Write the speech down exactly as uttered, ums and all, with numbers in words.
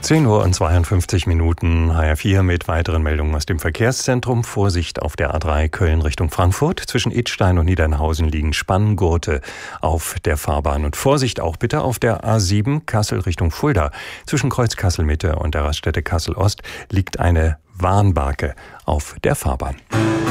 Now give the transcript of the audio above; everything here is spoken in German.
zehn Uhr und zweiundfünfzig Minuten, H R vier mit weiteren Meldungen aus dem Verkehrszentrum. Vorsicht auf der A drei Köln Richtung Frankfurt. Zwischen Idstein und Niedernhausen liegen Spanngurte auf der Fahrbahn. Und Vorsicht auch bitte auf der A sieben Kassel Richtung Fulda. Zwischen Kreuz Kassel Mitte und der Raststätte Kassel Ost liegt eine Warnbarke auf der Fahrbahn.